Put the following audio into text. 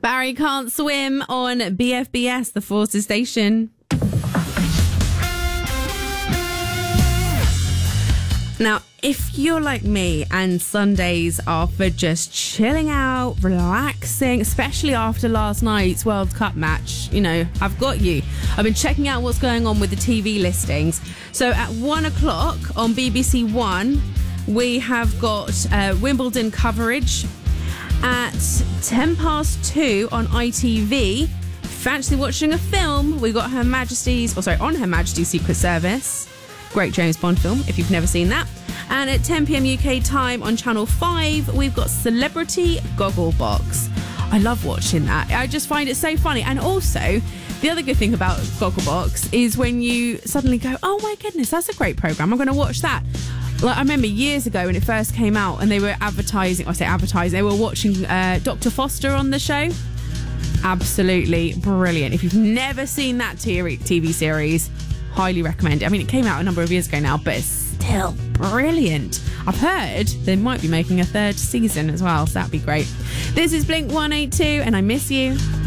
Barry Can't Swim on BFBS, the Forces station. Now, if you're like me and Sundays are for just chilling out, relaxing, especially after last night's World Cup match, you know, I've got you. I've been checking out what's going on with the TV listings. So at 1 o'clock on BBC One, we have got Wimbledon coverage. At 2:10 on ITV, fancy watching a film, we got on Her Majesty's Secret Service. Great James Bond film, if you've never seen that. And at 10 p.m. UK time on Channel 5, we've got Celebrity Gogglebox. I love watching that. I just find it so funny. And also, the other good thing about Gogglebox is when you suddenly go, oh my goodness, that's a great programme, I'm going to watch that. Like, I remember years ago when it first came out and they were they were watching Dr. Foster on the show. Absolutely brilliant. If you've never seen that TV series, highly recommend it. I mean, it came out a number of years ago now, but it's still brilliant. I've heard they might be making a third season as well, so that'd be great. This is Blink 182 and I miss you.